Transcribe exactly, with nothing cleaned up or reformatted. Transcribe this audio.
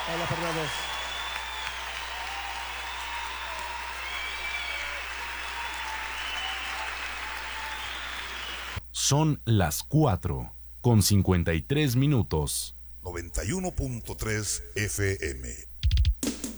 Hola, Fernando. Son las cuatro con cincuenta y tres minutos. noventa y uno punto tres F M.